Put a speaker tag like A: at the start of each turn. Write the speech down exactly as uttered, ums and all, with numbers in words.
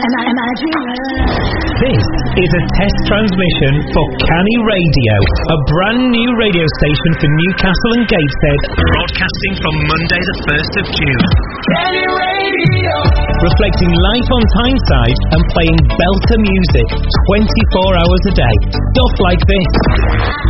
A: Am I, am I dreaming?
B: This is a test transmission for Canny Radio, a brand new radio station for Newcastle and Gateshead, broadcasting from Monday the first of June.
C: Canny Radio!
B: Reflecting life on Tyneside and playing belter music twenty-four hours a day. Stuff like this.